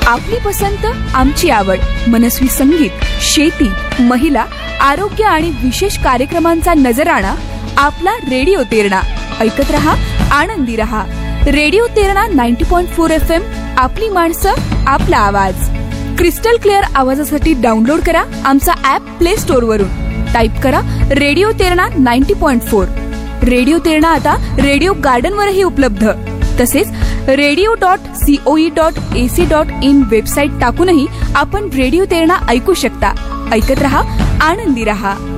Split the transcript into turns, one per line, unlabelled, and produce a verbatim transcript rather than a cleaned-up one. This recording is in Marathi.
आपली पसंत आमची आवड. मनस्वी संगीत, शेती, महिला, आरोग्य आणि विशेष कार्यक्रमांचा नजराणा आपला रेडिओ तेरणा. ऐकत रहा, आनंदी रहा. रेडिओ तेरणा नव्वद पॉइंट चार एफ एम. आपली माणसं, आपला आवाज. क्रिस्टल क्लिअर आवाजासाठी डाउनलोड करा आमचा ऍप प्ले स्टोअर वरून. टाईप करा रेडिओ तेरणा नव्वद पॉइंट चार. रेडिओ तेरणा आता रेडिओ गार्डन वरही उपलब्ध. तसेच radio dot COE dot AC dot in website टाकूनही आपण रेडिओ तेरणा ऐकू शकता. ऐकत रहा, आनंदी रहा.